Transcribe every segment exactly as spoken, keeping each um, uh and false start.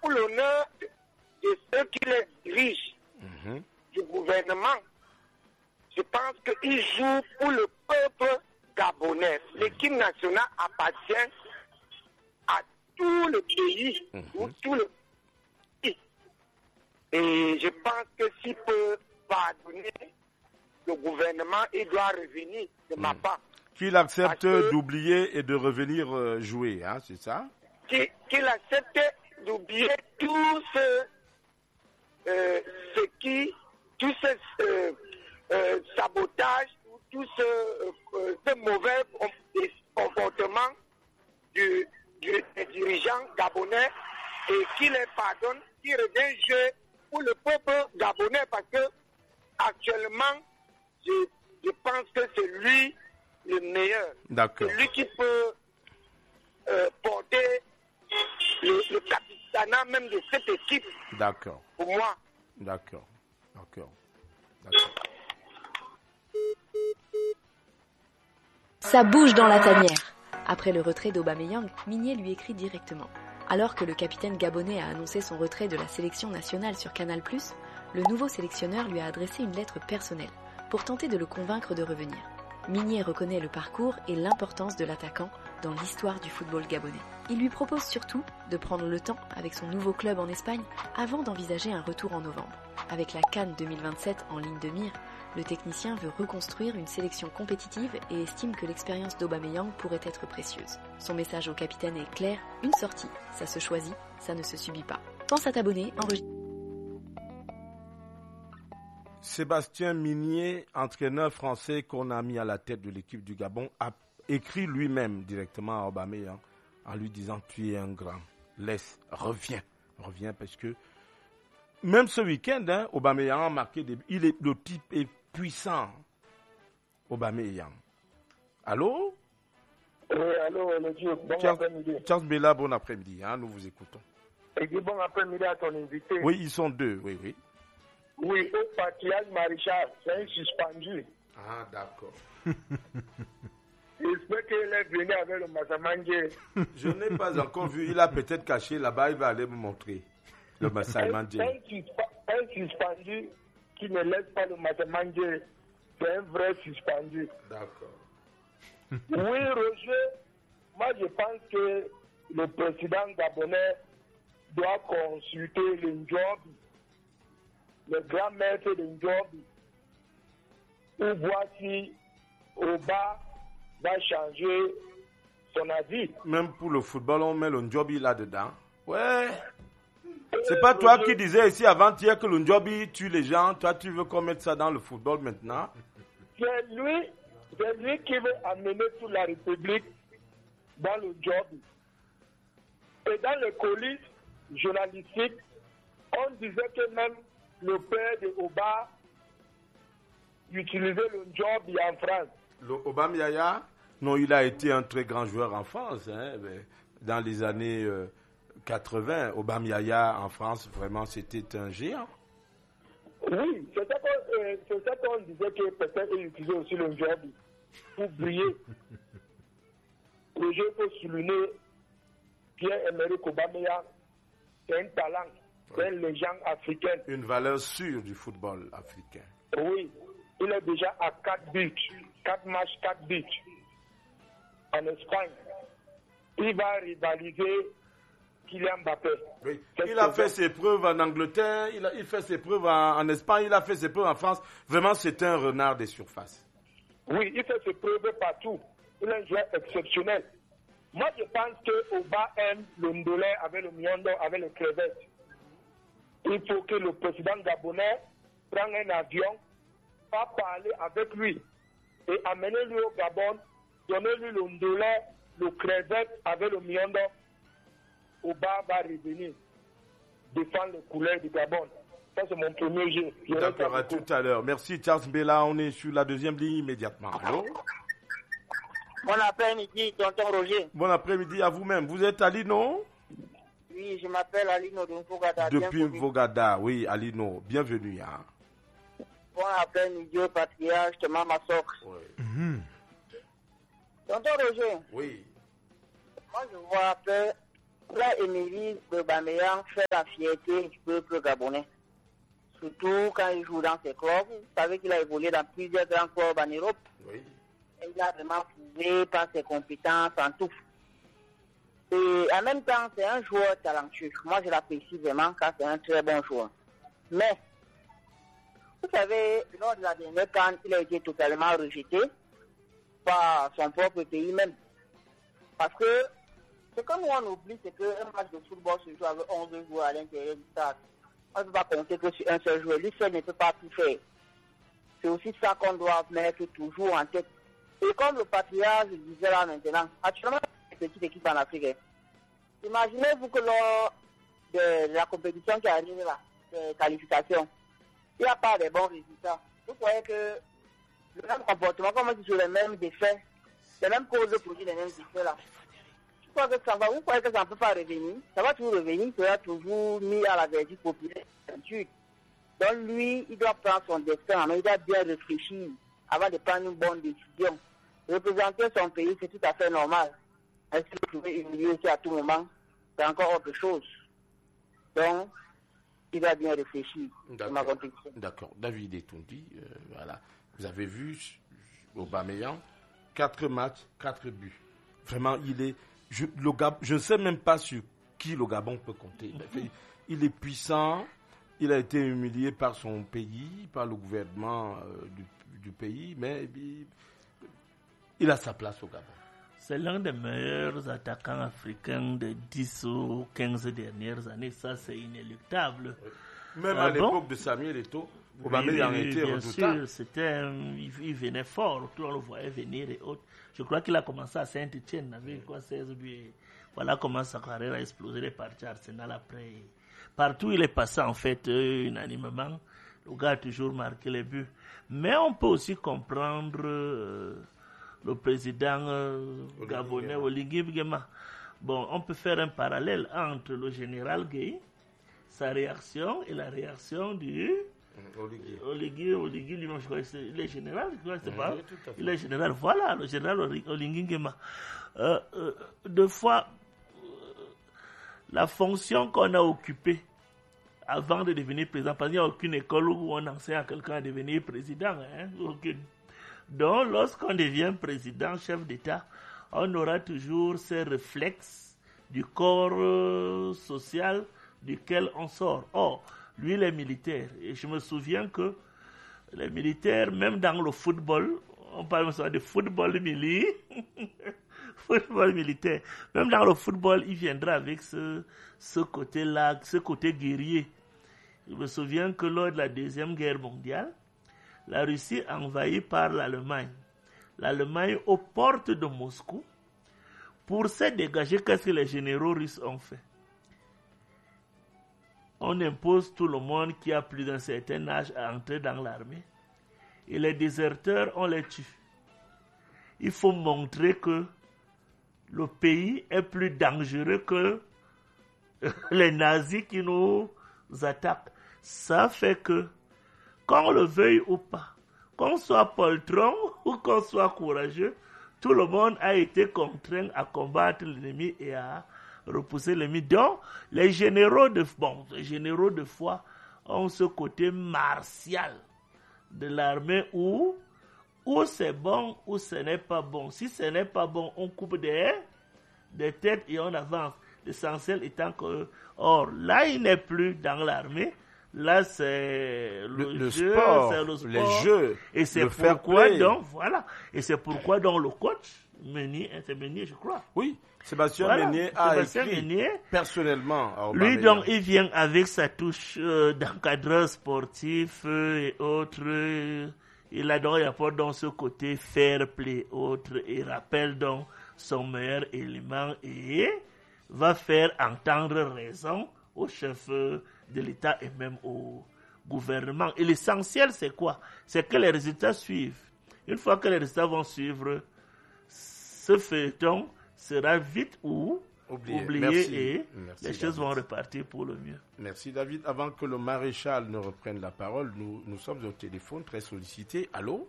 pour l'honneur de, de ceux qui les dirigent, mm-hmm. du gouvernement. Je pense qu'ils jouent pour le peuple gabonais. L'équipe nationale appartient à tout le pays, mm-hmm. ou tout le pays. Et je pense que s'il peut pardonner le gouvernement, il doit revenir de mm. ma part. Qu'il accepte que, d'oublier et de revenir euh, jouer, hein, c'est ça? Qu'il, qu'il accepte d'oublier tout ce, euh, ce qui, tout ce euh, euh, sabotage, tout ce, euh, ce mauvais comportement du, du, des dirigeants gabonais et qu'il les pardonne, qu'il revienne jouer pour le peuple gabonais parce que actuellement, je, je pense que c'est lui le meilleur. D'accord. C'est lui qui peut euh, porter le, le capitanat même de cette équipe. D'accord. Pour moi. D'accord. D'accord. D'accord. Ça bouge dans la tanière. Après le retrait d'Aubameyang, Migné lui écrit directement. Alors que le capitaine gabonais a annoncé son retrait de la sélection nationale sur Canal plus, le nouveau sélectionneur lui a adressé une lettre personnelle pour tenter de le convaincre de revenir. Migné reconnaît le parcours et l'importance de l'attaquant dans l'histoire du football gabonais. Il lui propose surtout de prendre le temps avec son nouveau club en Espagne avant d'envisager un retour en novembre. Avec la CAN deux mille vingt-sept en ligne de mire, le technicien veut reconstruire une sélection compétitive et estime que l'expérience d'Aubameyang pourrait être précieuse. Son message au capitaine est clair, une sortie, ça se choisit, ça ne se subit pas. Pense à t'abonner, enregistre. Sébastien Migné, entraîneur français qu'on a mis à la tête de l'équipe du Gabon, a écrit lui-même directement à Aubameyang en lui disant « Tu es un grand, laisse, reviens, reviens » parce que même ce week-end, hein, Aubameyang a marqué des buts. Il est, le type est puissant, Aubameyang. Allô? Oui, allô, le Dieu. Bon Charles, après-midi. Charles Bella, bon après-midi, hein, nous vous écoutons. Et dis bon après-midi à ton invité. Oui, ils sont deux, oui, oui. Oui, au Patial Marichal, c'est un suspendu. Ah, d'accord. J'espère qu'il est venu avec le Massamangé. Je n'ai pas encore vu, il a peut-être caché là-bas, il va aller me montrer. Le Massamangé. Un, un, un suspendu qui ne laisse pas le Massamangé, c'est un vrai suspendu. D'accord. Oui, Roger, moi je pense que le président gabonais doit consulter le Ndjobi, le grand maître de Ndjobi, pour voir si Oba va changer son avis. Même pour le football, on met le Ndjobi là-dedans. Ouais. C'est pas toi qui disais ici avant-hier que le Ndjobi tue les gens. Toi, tu veux qu'on mette ça dans le football maintenant? C'est lui, c'est lui qui veut amener toute la République dans le Ndjobi. Et dans les coulisses journalistiques, on disait que même le père de Oba utilisait le Ndjobi en France. Le Aubameyang? Non, il a été un très grand joueur en France. Hein, dans les années euh, quatre-vingts, Aubameyang en France, vraiment, c'était un géant. Oui, c'est ça qu'on, euh, c'est ça qu'on disait que peut-être il utilisait aussi le Ndjobi pour briller. Le jeu peut souligner Pierre-Emerick Aubameyang, c'est un talent, c'est une légende africaine. Une valeur sûre du football africain. Oui, il est déjà à quatre buts, quatre matchs, quatre buts en Espagne. Il va rivaliser Kylian Mbappé. Oui. Il a fait ses preuves en Angleterre, il a il fait ses preuves en, en Espagne, il a fait ses preuves en France. Vraiment, c'est un renard des surfaces. Oui, il fait ses preuves partout. Il est un joueur exceptionnel. Moi, je pense que Oba aime le ndolé avec le miondo, avec le crevette. Il faut que le président gabonais prenne un avion, va parler avec lui et amener-lui au Gabon, donner-lui le ndolé, le crevette avec le miondo. Oba va revenir défendre les couleurs du Gabon. Ça, c'est mon premier jeu. D'accord, à tout à l'heure. Merci, Charles Bella. On est sur la deuxième ligne immédiatement. Allô? Bon après-midi, tonton Roger. Bon après-midi à vous-même. Vous êtes Alino? Oui, je m'appelle Alino de Vogada. Depuis Vogada, oui, Alino. Bienvenue. Hein. Bon après-midi au patriarche, justement, ma soeur. Oui. Mm-hmm. Tonton Roger. Oui. Moi, je vois un peu Pierre-Emerick Aubameyang fait la fierté du peuple gabonais. Surtout quand il joue dans ses clubs. Vous savez qu'il a évolué dans plusieurs grands clubs en Europe. Oui. Et il a vraiment prouvé par ses compétences en tout. Et en même temps, c'est un joueur talentueux. Moi, je l'apprécie vraiment car c'est un très bon joueur. Mais, vous savez, lors de la dernière CAN, il a été totalement rejeté par son propre pays même. Parce que ce que nous on oublie, c'est qu'un match de football se joue avec onze joueurs à l'intérieur du stade. On ne peut pas compter que sur un seul joueur. Lui seul ne peut pas tout faire. C'est aussi ça qu'on doit mettre toujours en tête. Et comme le patriarche disait là maintenant, actuellement, c'est une petite équipe en Afrique. Imaginez-vous que lors de la compétition qui arrive là, de qualification, il n'y a pas de bons résultats. Vous voyez que le même comportement, comme on dit sur les mêmes défaits, les mêmes causes de produire les mêmes défaits là. Je crois que ça va, vous croyez que ça ne peut pas revenir? Ça va toujours revenir, ça sera toujours mis à la vertu populaire. Donc lui, il doit prendre son destin en main, il doit bien réfléchir avant de prendre une bonne décision. Représenter son pays, c'est tout à fait normal. Est-ce qu'il pouvait humilier aussi à tout moment? C'est encore autre chose. Donc, il va bien réfléchir. D'accord. D'accord. David Etundi, euh, voilà. Vous avez vu Aubameyang, quatre matchs, quatre buts. Vraiment, il est. Je, le Gab, je ne sais même pas sur qui le Gabon peut compter. Il est puissant. Il a été humilié par son pays, par le gouvernement euh, du, du pays, mais il, il a sa place au Gabon. C'est l'un des meilleurs attaquants africains des dix ou quinze dernières années. Ça, c'est inéluctable. Oui. Même ah à l'époque bon? de Samuel Eto'o, Aubameyang oui, oui, était bien redoutable. sûr, c'était, il, il venait fort. Tout le monde le voyait venir et autres. Je crois qu'il a commencé à Saint-Etienne avec quoi, seize buts. Voilà comment sa carrière a explosé. Il est parti à Arsenal après. Partout où il est passé, en fait, euh, unanimement, le gars a toujours marqué les buts. Mais on peut aussi comprendre euh, le président euh, gabonais, Oligui Nguema. Bon, on peut faire un parallèle entre le général Gueye, sa réaction, et la réaction du... Oligui. Oligui, Oligui lui-même, je crois que c'est, il est général, je crois que c'est oui, pas. Oui, il est général, voilà, le général Oligui Nguema. Euh, euh, deux fois, la fonction qu'on a occupée avant de devenir président, parce qu'il n'y a aucune école où on enseigne à quelqu'un à devenir président. Hein, aucune. Donc, lorsqu'on devient président, chef d'État, on aura toujours ces réflexes du corps euh, social duquel on sort. Or, lui, il est militaire. Et je me souviens que les militaires, même dans le football, on parle de football militaire, football militaire. Même dans le football, il viendra avec ce, ce côté-là, ce côté guerrier. Je me souviens que lors de la Deuxième Guerre mondiale, la Russie envahie par l'Allemagne. L'Allemagne aux portes de Moscou. Pour se dégager, qu'est-ce que les généraux russes ont fait? On impose tout le monde qui a plus d'un certain âge à entrer dans l'armée. Et les déserteurs, on les tue. Il faut montrer que le pays est plus dangereux que les nazis qui nous attaquent. Ça fait que, qu'on le veuille ou pas, qu'on soit poltron ou qu'on soit courageux, tout le monde a été contraint à combattre l'ennemi et à repousser l'ennemi. Donc, les généraux de, bon, les généraux de foi ont ce côté martial de l'armée où, où c'est bon ou ce n'est pas bon. Si ce n'est pas bon, on coupe des, des têtes et on avance. L'essentiel étant que, or, là, il n'est plus dans l'armée. Là, c'est le, le, jeu, le sport, c'est le sport, les jeux, et c'est le fair pourquoi play. donc, voilà, et c'est pourquoi donc le coach Meunier, c'est Meunier, je crois. Oui, Sébastien Voilà, Meunier a Sébastien écrit Meunier, personnellement à lui Aubameyang. donc, il vient avec sa touche euh, d'encadreur sportif euh, et autres. Euh, il a donc, il apporte donc ce côté fair play, autres, et rappelle donc son meilleur élément et va faire entendre raison au chef de l'État et même au gouvernement. Et l'essentiel, c'est quoi? C'est que les résultats suivent. Une fois que les résultats vont suivre, ce feuilleton sera vite ou oublié, oublié Merci. et Merci, les choses David. vont repartir pour le mieux. Merci David. Avant que le maréchal ne reprenne la parole, nous, nous sommes au téléphone très sollicités. Allô?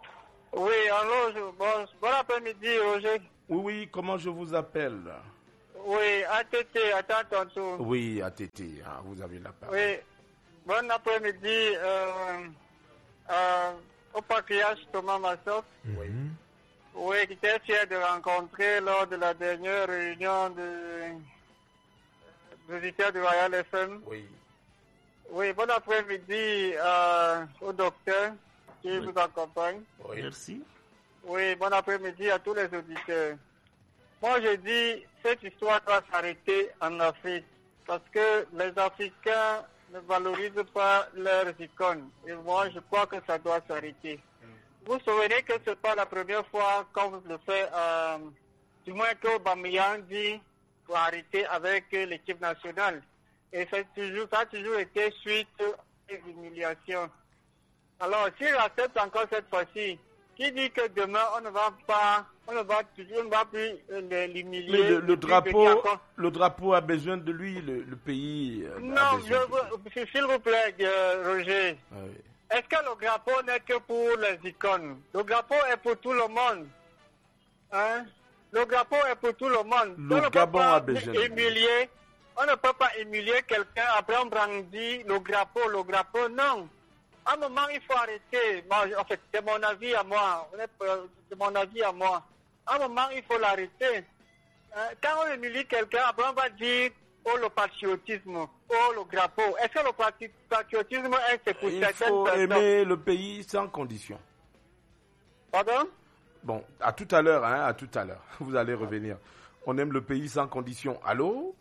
Oui, allô, je, bon, bon après-midi, Roger. Oui, oui, comment je vous appelle? Oui, A T T, attends tantôt. Oui, A T T, ah, vous avez la parole. Oui, bon après-midi euh, euh, au patriarche Thomas Massoff. Oui. Oui, qui était fier de rencontrer lors de la dernière réunion de visiteurs du Royal F M. Oui. Oui, bon après-midi euh, au docteur qui Oui. vous accompagne. Oui. Merci. Oui, bon après-midi à tous les auditeurs. Moi, je dis, cette histoire doit s'arrêter en Afrique parce que les Africains ne valorisent pas leurs icônes. Et moi, je crois que ça doit s'arrêter. Vous vous souvenez que ce n'est pas la première fois qu'on vous le fait, euh, du moins qu'Aubameyang dit pour arrêter avec l'équipe nationale. Et ça, toujours, ça a toujours été suite à des humiliations. Alors, s'il accepte encore cette fois-ci, qui dit que demain on ne va pas, on ne va toujours, on ne va plus euh, l'humilier. Mais le, le puis drapeau, venir encore- le drapeau a besoin de lui, le, le pays. euh, a Non, besoin je de veux- s'il vous plaît, euh, Roger. Ah oui. Est-ce que le drapeau n'est que pour les icônes? Le drapeau est pour tout le monde. Hein? Le drapeau est pour tout le monde. Le on ne peut Gabon pas a besoin de humilier. On ne peut pas humilier quelqu'un après on brandit le drapeau, le drapeau. Non. À un moment, il faut arrêter. Moi, en fait, c'est mon avis à moi. C'est mon avis à moi. À un moment, il faut l'arrêter. Hein? Quand on humilie quelqu'un, après on va dire oh le patriotisme, oh le drapeau. Est-ce que le patri- patriotisme est c'est pour Il certaines faut personnes? aimer le pays sans condition. Pardon? Bon, à tout à l'heure, hein, à tout à l'heure. Vous allez revenir. On aime le pays sans condition. Allô?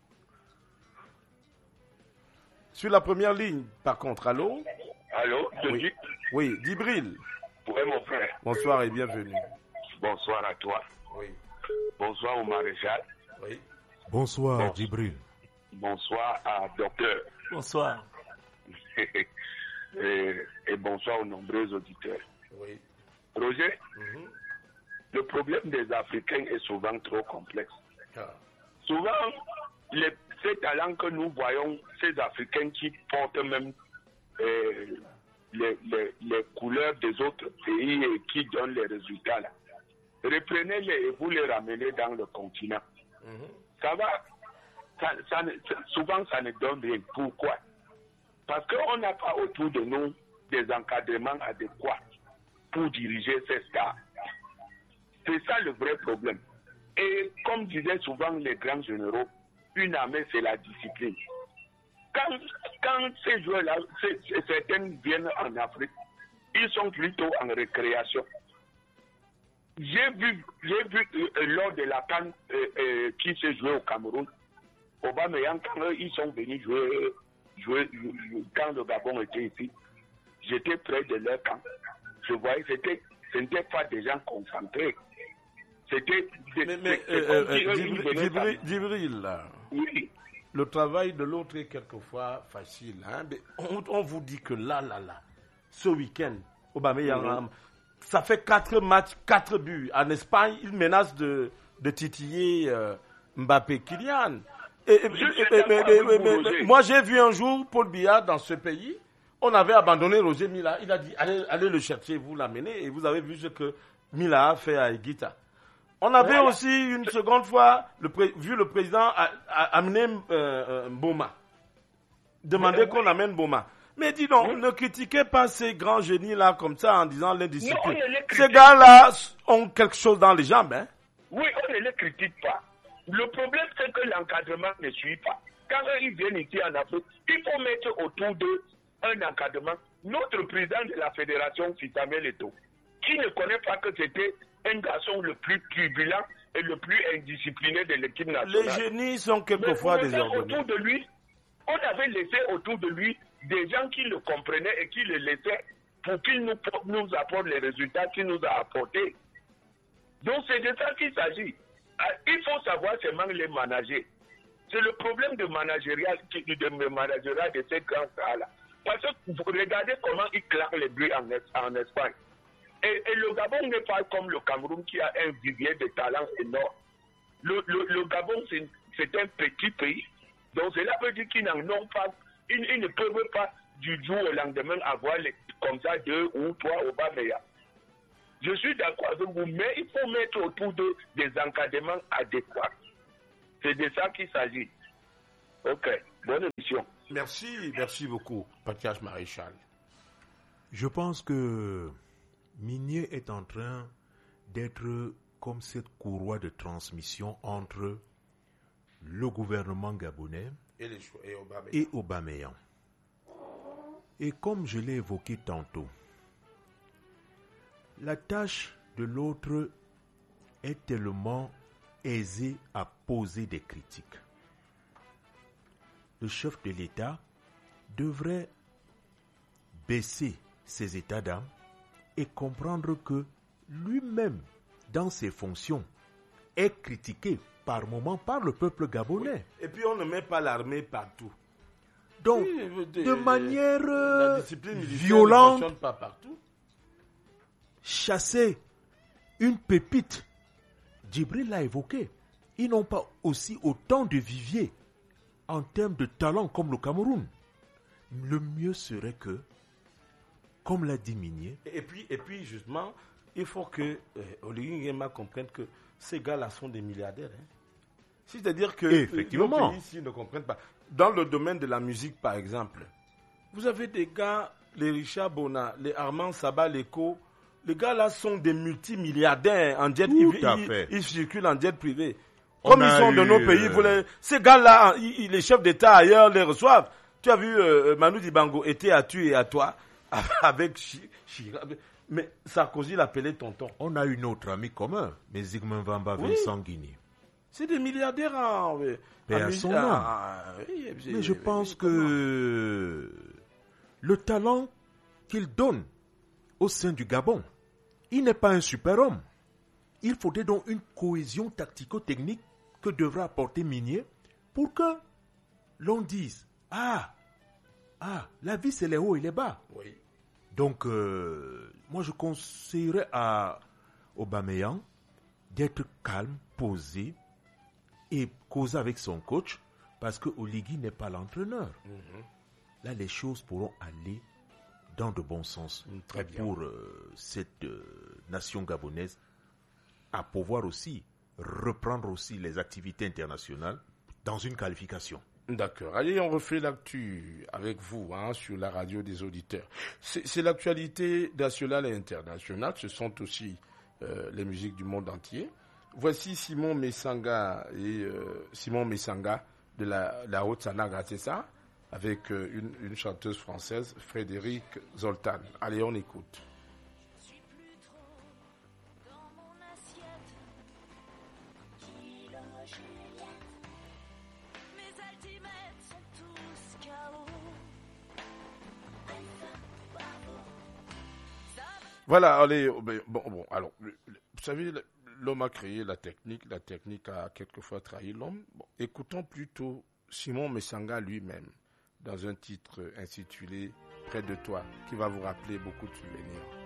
Sur la première ligne, par contre, allô? Allô, Oui, Denis? oui, Djibril. Oui, mon frère. Bonsoir et bienvenue. Bonsoir à toi. Oui, Bonsoir au maréchal. oui. Bonsoir, Bon. Djibril. Bonsoir à docteur. Bonsoir. et, et bonsoir aux nombreux auditeurs. Oui. Roger, Mhm. le problème des Africains est souvent trop complexe. Ah. Souvent, les, ces talents que nous voyons, ces Africains qui portent même euh, les, les, les couleurs des autres pays et qui donnent les résultats là, reprenez-les et vous les ramenez dans le continent. Mhm. Ça va, ça, ça ne- ça- souvent ça ne donne rien. Pourquoi? Parce qu'on n'a pas autour de nous des encadrements adéquats pour diriger ces stars. C'est ça le vrai problème. Et comme disaient souvent les grands généraux, une armée c'est la discipline. Quand, quand ces joueurs-là, ces- ces- certains viennent en Afrique, ils sont plutôt en récréation. J'ai vu, j'ai vu euh, lors de la CAN euh, euh, qui s'est jouée au Cameroun, Aubameyang, quand eux, ils sont venus jouer, jouer, jouer- quand le Gabon était ici, j'étais près de leur camp. Je voyais, c'était, ce n'était pas des gens concentrés. C'était des, Mais, mais c'est- c'est euh, comme si euh, eux, ils Djibril, venaient Djibril, ça. Djibril, là, Oui. le travail de l'autre est quelquefois facile. Hein, mais on, on vous dit que là, là, là, ce week-end, Aubameyang, Mhm. ça fait quatre matchs, quatre buts. En Espagne, il menace de, de titiller euh, Mbappé, Kylian. Et, et- Je suis et- d'accord mais- avec mais- vous, mais- mais- Roger. moi, j'ai vu un jour Paul Biya dans ce pays. On avait abandonné Roger Mila. Il a dit allez, allez le chercher, vous l'amenez. Et vous avez vu ce que Mila a fait à Eguita. On avait Voilà. aussi une seconde fois le pré- vu le président a- a- amener euh, euh, Mboma. Demander Mais- qu'on amène Mboma. Mais dis donc, Oui. ne critiquez pas ces grands génies-là comme ça en disant Non, l'indiscipline. on ne les Ces critique gars-là ont quelque chose dans les jambes. Hein. Oui, on ne les critique pas. Le problème, c'est que l'encadrement ne suit pas. Quand eux, ils viennent ici en Afrique, il faut mettre autour d'eux un encadrement. Notre président de la fédération, Samuel Eto'o, qui ne connaît pas que c'était un garçon le plus turbulent et le plus indiscipliné de l'équipe Les nationale. génies sont Mais quelquefois pour le faire désordonnés. autour de lui, on avait laissé autour de lui des gens qui le comprenaient et qui le laissaient pour qu'il nous, nous apporte les résultats qu'il nous a apportés. Donc c'est de ça qu'il s'agit. Ah, il faut savoir seulement les manager. C'est le problème de managérial, qui- de de managérial de ces grands stars-là. Parce que vous regardez comment ils claquent les buts en, Es- en Espagne. Et, et le Gabon n'est pas comme le Cameroun qui a un vivier de talent énorme. Le, le, le Gabon, c'est c'est un petit pays. Donc cela veut dire qu'ils n'en ont pas, ils, ils ne peuvent pas du jour au lendemain avoir les, comme ça deux ou trois Aubameyang. Je suis d'accord avec vous, mais il faut mettre autour d'eux des encadrements adéquats. C'est de ça qu'il s'agit. Ok, bonne émission. Merci, merci beaucoup, Mathias Maréchal. Je pense que Minier est en train d'être comme cette courroie de transmission entre le gouvernement gabonais et, les, et, Aubameyang. et Aubameyang. Et comme je l'ai évoqué tantôt, la tâche de l'autre est tellement aisée à poser des critiques. Le chef de l'État devrait baisser ses états d'âme et comprendre que lui-même, dans ses fonctions, est critiqué par moments par le peuple gabonais. Oui. Et puis on ne met pas l'armée partout. Donc, oui, de, de manière la discipline violente, ne fonctionne pas partout. Chasser une pépite, Djibril l'a évoqué, ils n'ont pas aussi autant de viviers en termes de talent comme le Cameroun. Le mieux serait que, comme l'a dit Minier... Et puis, et puis justement, il faut que euh, Oligui Nguema comprenne que ces gars-là sont des milliardaires. Hein. C'est-à-dire que effectivement, nos pays ici ne comprennent pas. Dans le domaine de la musique, par exemple, vous avez des gars, les Richard Bona, les Armand Saba, les Co, les gars-là sont des multimilliardaires en jet. Tout ils, à ils, fait. ils circulent en jet privé. On Comme ils sont eu, de nos pays, vous les, ces gars-là, ils, les chefs d'État ailleurs les reçoivent. Tu as vu, euh, Manu Dibango était à tu et à toi, avec Chirac. Mais Sarkozy l'appelait tonton. On a une autre amie commun, mais Zygmunt Vamba, oui. Vincent Guigny. C'est des milliardaires en... Paix à son nom. Oui, mais je pense que le talent qu'il donne au sein du Gabon, il n'est pas un super-homme. Il faudrait donc une cohésion tactico-technique que devra apporter Minier pour que l'on dise « Ah, ah, la vie c'est les hauts et les bas. » Oui. Donc, euh, moi je conseillerais à Aubameyang d'être calme, posé et causer avec son coach parce que Oligui n'est pas l'entraîneur. Mm-hmm. Là, les choses pourront aller dans de bons sens. Mm, très bien. Pour euh, cette euh, nation gabonaise à pouvoir aussi reprendre aussi les activités internationales dans une qualification. D'accord. Allez, on refait l'actu avec vous hein, sur la radio des auditeurs. C'est, c'est l'actualité nationale et internationale. Ce sont aussi euh, les musiques du monde entier. Voici Simon Messanga et euh, Simon Messanga de la, la Haute-Sanaga, c'est ça? Avec euh, une, une chanteuse française, Frédéric Zoltan. Allez, on écoute. Voilà, allez, bon, bon, alors, vous savez, l'homme a créé la technique, la technique a quelquefois trahi l'homme. Bon, écoutons plutôt Simon Messanga lui-même, dans un titre intitulé « Près de toi », qui va vous rappeler beaucoup de souvenirs.